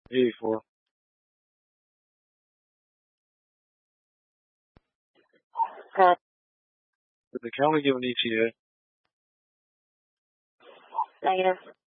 84. Did the county give an ETA? Negative.